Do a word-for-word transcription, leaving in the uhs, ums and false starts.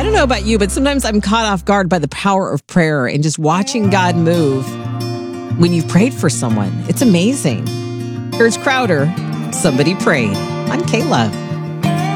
don't know about you, but sometimes I'm caught off guard by the power of prayer and just watching God move when you've prayed for someone. It's amazing. Here's Crowder, Somebody Prayed. I'm Kayla.